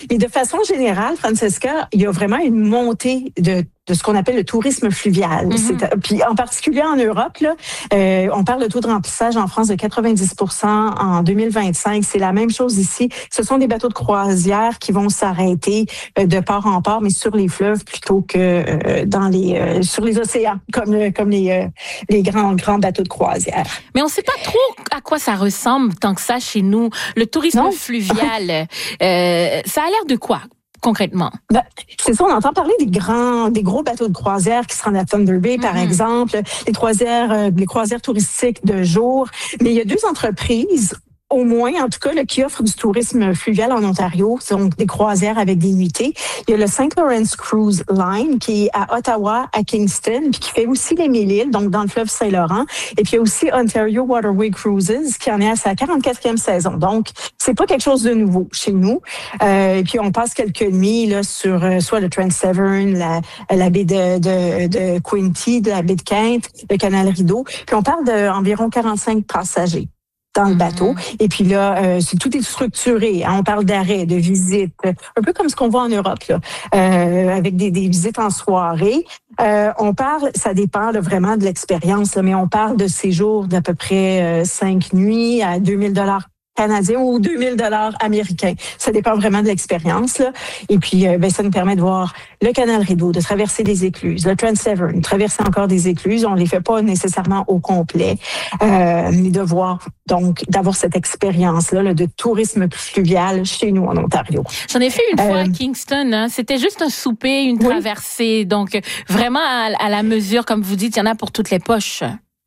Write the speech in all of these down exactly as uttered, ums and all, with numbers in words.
Mais de façon générale, Francesca, il y a vraiment une montée de de ce qu'on appelle le tourisme fluvial. Mm-hmm. C'est, puis en particulier en Europe, là, euh, on parle de taux de remplissage en France de quatre-vingt-dix pour cent en deux mille vingt-cinq. C'est la même chose ici. Ce sont des bateaux de croisière qui vont s'arrêter euh, de port en port, mais sur les fleuves plutôt que euh, dans les euh, sur les océans, comme comme les euh, les grands grands bateaux de croisière. Mais on ne sait pas trop à quoi ça ressemble tant que ça chez nous. Le tourisme non. fluvial, euh, ça a l'air de quoi? Concrètement? Ben, c'est ça, on entend parler des grands, des gros bateaux de croisière qui se rendent à Thunder Bay, par mm-hmm. exemple, les croisières, euh, les croisières touristiques de jour. Mais il y a deux entreprises, au moins, en tout cas, là, qui offrent du tourisme fluvial en Ontario, donc des croisières avec des nuitées. Il y a le Saint Lawrence Cruise Line qui est à Ottawa, à Kingston, puis qui fait aussi les Mille-Îles, donc dans le fleuve Saint-Laurent. Et puis il y a aussi Ontario Waterway Cruises qui en est à sa quarante-quatrième saison. Donc, c'est pas quelque chose de nouveau chez nous. Euh, et puis on passe quelques nuits là sur euh, soit le Trent Severn, la, la baie de, de, de Quinte, de la baie de Quinte, le canal Rideau. Puis on parle d'environ quarante-cinq passagers dans le bateau. Mm-hmm. Et puis là, euh, c'est, tout est structuré. Hein. On parle d'arrêt, de visite, un peu comme ce qu'on voit en Europe, là, euh, avec des, des visites en soirée. Euh, on parle, ça dépend là, vraiment de l'expérience, là, mais on parle de séjours d'à peu près euh, cinq nuits à deux mille dollars canadiens ou deux mille dollars américains. Ça dépend vraiment de l'expérience, là. Et puis, euh, ben, ça nous permet de voir le canal Rideau, de traverser des écluses, le Trent Severn, traverser encore des écluses. On les fait pas nécessairement au complet, euh, mais de voir, donc, d'avoir cette expérience-là là, de tourisme fluvial chez nous en Ontario. J'en ai fait une euh, fois à Kingston. Hein. C'était juste un souper, une traversée. Oui. Donc, vraiment à, à la mesure, comme vous dites, il y en a pour toutes les poches.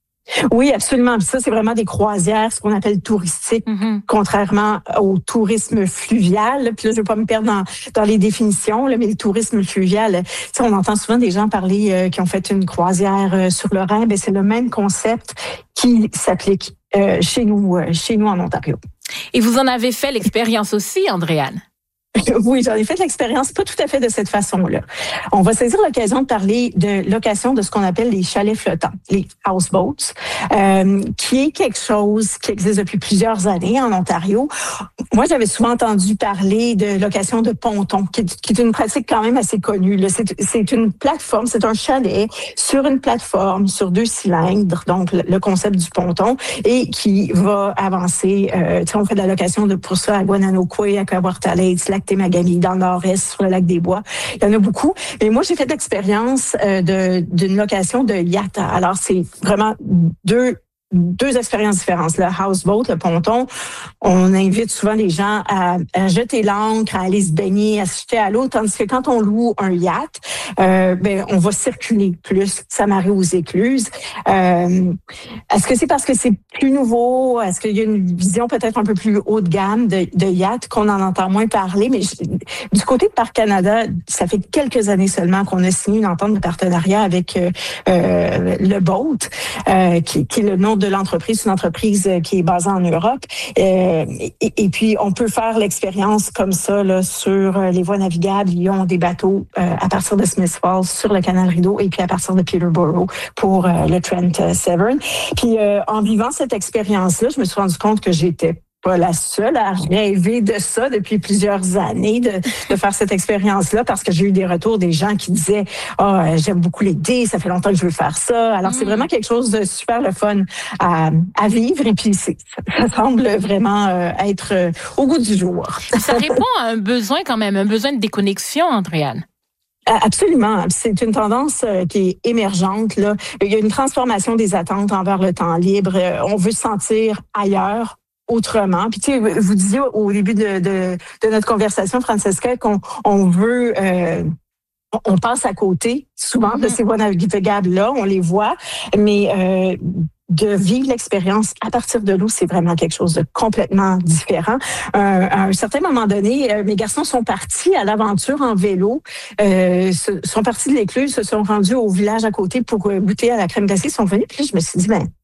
Oui, absolument. Puis ça, c'est vraiment des croisières, ce qu'on appelle touristiques, mm-hmm. contrairement au tourisme fluvial. Puis là, je ne vais pas me perdre dans, dans les définitions, là, mais le tourisme fluvial, tu sais, on entend souvent des gens parler euh, qui ont fait une croisière euh, sur le Rhin. Ben, c'est le même concept qui s'applique euh, chez nous, euh, chez nous en Ontario. Et vous en avez fait l'expérience aussi, Andréane? Oui, j'en ai fait l'expérience, pas tout à fait de cette façon-là. On va saisir l'occasion de parler de location de ce qu'on appelle les chalets flottants, les houseboats, euh, qui est quelque chose qui existe depuis plusieurs années en Ontario. Moi, j'avais souvent entendu parler de location de pontons, qui est, qui est une pratique quand même assez connue. Là. C'est, c'est une plateforme, c'est un chalet sur une plateforme, sur deux cylindres, donc le, le concept du ponton, et qui va avancer. Euh, tu sais, on fait de la location de pour ça à Guananoquet, à Kawartha Lakes, lac Témagali, dans le nord-est, sur le lac des Bois. Il y en a beaucoup. Mais moi, j'ai fait l'expérience euh, de, d'une location de yacht. Alors, c'est vraiment deux deux expériences différentes. Le houseboat, le ponton, on invite souvent les gens à, à jeter l'ancre, à aller se baigner, à se jeter à l'eau, tandis que quand on loue un yacht, euh, ben on va circuler plus, s'amarrer aux écluses. Euh, est-ce que c'est parce que c'est plus nouveau? Est-ce qu'il y a une vision peut-être un peu plus haut de gamme de, de yacht qu'on en entend moins parler? Mais je, du côté de Parc Canada, ça fait quelques années seulement qu'on a signé une entente de partenariat avec euh, euh, le Boat, euh, qui, qui est le nom de l'entreprise, une entreprise qui est basée en Europe. Euh, et, et puis, on peut faire l'expérience comme ça là, sur les voies navigables. Ils ont des bateaux euh, à partir de Smith Falls sur le canal Rideau et puis à partir de Peterborough pour euh, le Trent Severn. Puis, euh, en vivant cette expérience-là, je me suis rendu compte que j'étais pas la seule à rêver de ça depuis plusieurs années, de, de faire cette expérience-là, parce que j'ai eu des retours des gens qui disaient « Ah, oh, j'aime beaucoup l'idée, ça fait longtemps que je veux faire ça. » Alors, mmh. c'est vraiment quelque chose de super le fun à, à vivre, et puis c'est, ça semble vraiment euh, être euh, au goût du jour. Ça répond à un besoin quand même, un besoin de déconnexion, Andréane. Absolument. C'est une tendance qui est émergente, là. Il y a une transformation des attentes envers le temps libre. On veut se sentir ailleurs, autrement. Puis tu sais, vous disiez au début de, de, de notre conversation, Francesca, qu'on on veut, euh, on passe à côté souvent mm-hmm. de ces voies navigables-là, on les voit, mais euh, de vivre l'expérience à partir de l'eau, c'est vraiment quelque chose de complètement différent. Euh, à un certain moment donné, euh, mes garçons sont partis à l'aventure en vélo, euh, se, sont partis de l'écluse, se sont rendus au village à côté pour goûter à la crème glacée, ils sont venus, puis je me suis dit, ben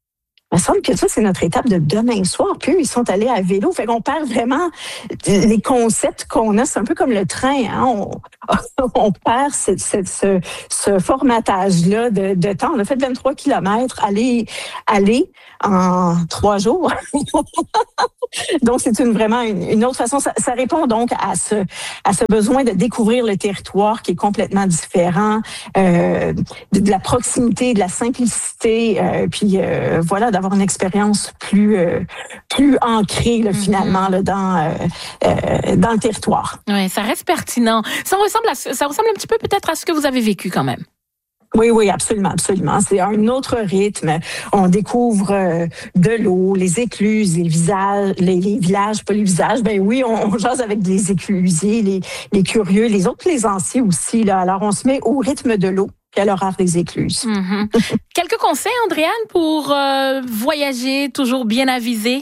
Il me semble que ça, c'est notre étape de demain soir. Puis eux, ils sont allés à vélo. Fait qu'on perd vraiment les concepts qu'on a. C'est un peu comme le train. Hein? On, on perd ce, ce, ce, ce formatage-là de, de temps. On a fait vingt-trois kilomètres, aller, aller en trois jours. Donc, c'est une, vraiment une, une autre façon. Ça, ça répond donc à ce, à ce besoin de découvrir le territoire qui est complètement différent, euh, de, de la proximité, de la simplicité, euh, puis euh, voilà, d'avoir une expérience plus euh, plus ancrée là, finalement là, dans euh, euh, dans le territoire. Oui, ça reste pertinent. Ça ressemble à, ça ressemble un petit peu peut-être à ce que vous avez vécu quand même. Oui, oui, absolument, absolument. C'est un autre rythme. On découvre euh, de l'eau, les écluses, les visages, les, les villages, pas les visages. Ben oui, on, on jase avec les éclusiers, les, les curieux, les autres plaisanciers aussi. Là. Alors, on se met au rythme de l'eau et à l'horaire des écluses. Mm-hmm. Quelques conseils, Andréane, pour euh, voyager toujours bien avisé?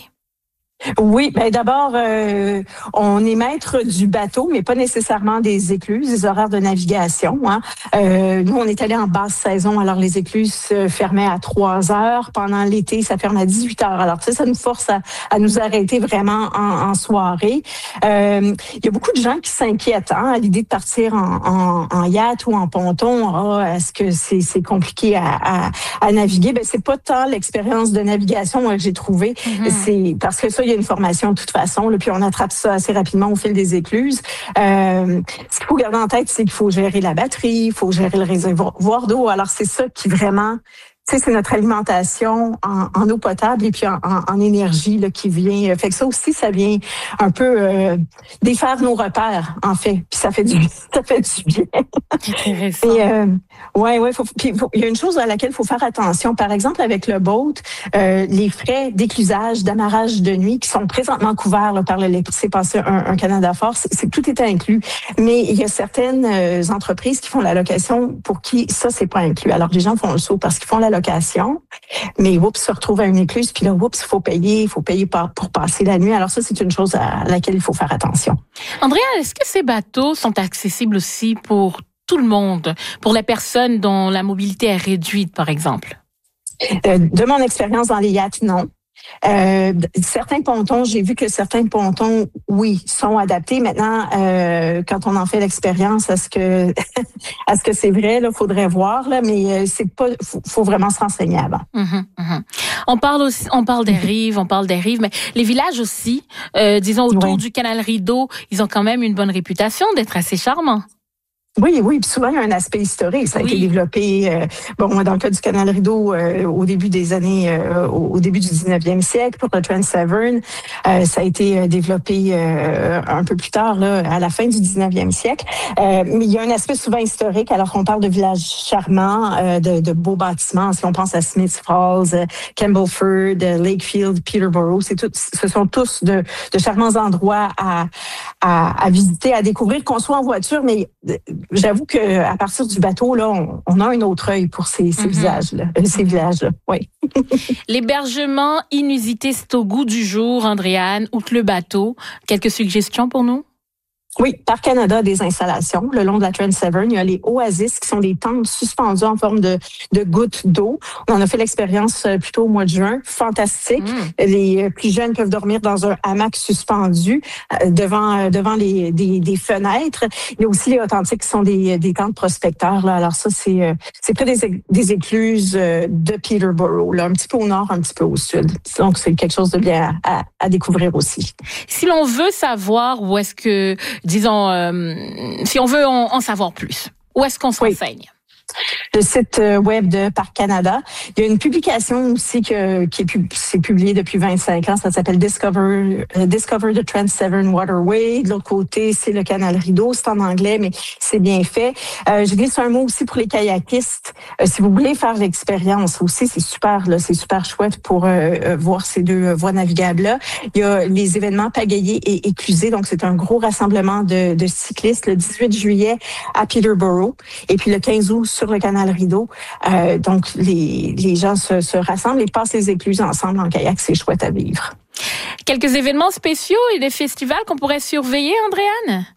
Oui, ben d'abord, euh, on est maître du bateau, mais pas nécessairement des écluses, des horaires de navigation. Hein. Euh, nous, on est allé en basse saison, alors les écluses se fermaient à trois heures. Pendant l'été, ça ferme à dix-huit heures. Alors, tu sais, ça nous force à, à nous arrêter vraiment en, en soirée. Euh, il y a beaucoup de gens qui s'inquiètent hein, à l'idée de partir en, en, en yacht ou en ponton. Oh, est-ce que c'est, c'est compliqué à, à, à naviguer? Ben, c'est pas tant l'expérience de navigation moi, que j'ai trouvé. Mm-hmm. C'est parce que ça, il y a une formation de toute façon, là, puis on attrape ça assez rapidement au fil des écluses. Euh, ce qu'il faut garder en tête, c'est qu'il faut gérer la batterie, il faut gérer le réservoir d'eau. Alors, c'est ça qui vraiment... Tu sais, c'est notre alimentation en, en eau potable et puis en, en, en énergie là, qui vient. Fait que ça aussi, ça vient un peu euh, défaire nos repères, en fait. Puis ça fait du, ça fait du bien. Intéressant. Et, euh, ouais, ouais. Faut, puis faut, il y a une chose à laquelle il faut faire attention. Par exemple, avec le boat, euh, les frais d'éclusage, d'amarrage de nuit qui sont présentement couverts là, par le laissez-passer un, un Canada Fort, c'est, c'est tout est inclus. Mais il y a certaines euh, entreprises qui font la location pour qui ça c'est pas inclus. Alors les gens font le saut parce qu'ils font la location, mais oups, se retrouve à une écluse, puis là, oups, il faut payer, il faut payer pour, pour passer la nuit. Alors ça, c'est une chose à laquelle il faut faire attention. Andréa, est-ce que ces bateaux sont accessibles aussi pour tout le monde, pour les personnes dont la mobilité est réduite, par exemple? Euh, de mon expérience dans les yachts, non. Euh, certains pontons, j'ai vu que certains pontons, oui, sont adaptés. Maintenant, euh, quand on en fait l'expérience, est-ce que est-ce que c'est vrai? Là, faudrait voir. Là, mais c'est pas. Faut, faut vraiment se renseigner avant. Mmh, mmh. On parle aussi, on parle des rives, on parle des rives, mais les villages aussi, euh, disons autour ouais. du canal Rideau, ils ont quand même une bonne réputation d'être assez charmants. Oui, oui, puis souvent il y a un aspect historique. Ça a oui. été développé, euh, bon, dans le cas du canal Rideau, euh, au début des années, euh, au début du dix-neuvième siècle, pour le Trans Severn, euh, ça a été développé euh, un peu plus tard, là, à la fin du dix-neuvième siècle. Euh, mais il y a un aspect souvent historique, alors qu'on parle de villages charmants, euh, de, de beaux bâtiments. Si on pense à Smith Falls, euh, Campbellford, euh, Lakefield, Peterborough, c'est tout, ce sont tous de, de charmants endroits à, à, à visiter, à découvrir, qu'on soit en voiture, mais j'avoue que à partir du bateau, là, on, on a un autre œil pour ces, ces mm-hmm. visages-là, euh, ces mm-hmm. villages-là. Oui. L'hébergement inusité, c'est au goût du jour, Andréane, outre le bateau. Quelques suggestions pour nous? Oui, Parc Canada a des installations le long de la Trans Severn. Il y a les oasis qui sont des tentes suspendues en forme de, de gouttes d'eau. On en a fait l'expérience plutôt au mois de juin. Fantastique. Mm. Les plus jeunes peuvent dormir dans un hamac suspendu devant devant les des, des fenêtres. Il y a aussi les authentiques qui sont des, des tentes prospecteurs. Là. Alors ça, c'est c'est près des, des écluses de Peterborough, là, un petit peu au nord, un petit peu au sud. Donc, c'est quelque chose de bien à, à découvrir aussi. Si l'on veut savoir où est-ce que disons, euh, si on veut en, en savoir plus, où est-ce qu'on se renseigne? Oui. Le site web de Parc Canada. Il y a une publication aussi que, qui est, pub, c'est publié depuis vingt-cinq ans. Ça s'appelle Discover, uh, Discover the Trans Severn Waterway. De l'autre côté, c'est le canal Rideau. C'est en anglais, mais c'est bien fait. Euh, je glisse un mot aussi pour les kayakistes. Euh, si vous voulez faire l'expérience aussi, c'est super, là, c'est super chouette pour euh, voir ces deux voies navigables-là. Il y a les événements pagayés et éclusés. Donc, c'est un gros rassemblement de, de cyclistes le dix-huit juillet à Peterborough. Et puis le quinze août sur le canal Rideau. Euh, donc, les, les gens se, se rassemblent et passent les écluses ensemble en kayak. C'est chouette à vivre. Quelques événements spéciaux et des festivals qu'on pourrait surveiller, Andréane?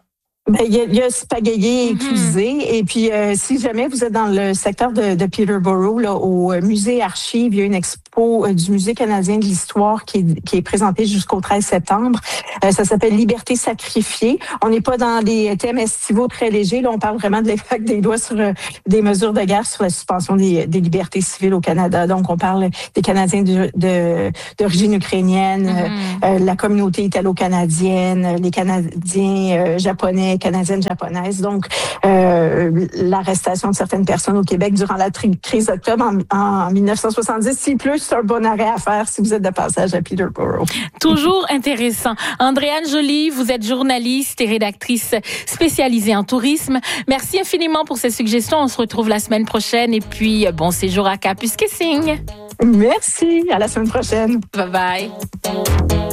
Ben, il y a, il y a Spagayé et Clusé. Mm-hmm. Et puis, euh, si jamais vous êtes dans le secteur de, de Peterborough, là, au musée Archives, il y a une expo euh, du Musée canadien de l'histoire qui est, qui est présentée jusqu'au treize septembre. Euh, ça s'appelle Liberté sacrifiée. On n'est pas dans des thèmes estivaux très légers. Là, on parle vraiment de l'impact des lois sur euh, des mesures de guerre sur la suspension des, des libertés civiles au Canada. Donc, on parle des Canadiens de, de, d'origine ukrainienne, mm-hmm. euh, la communauté italo-canadienne, les Canadiens euh, japonais, canadienne japonaise. Donc, euh, l'arrestation de certaines personnes au Québec durant la tri- crise d'octobre en, en dix-neuf cent soixante-dix. Si plus, c'est un bon arrêt à faire si vous êtes de passage à Peterborough. Toujours intéressant. Andréane Joly, vous êtes journaliste et rédactrice spécialisée en tourisme. Merci infiniment pour ces suggestions. On se retrouve la semaine prochaine et puis bon séjour à Kapuskasing. Merci. À la semaine prochaine. Bye bye.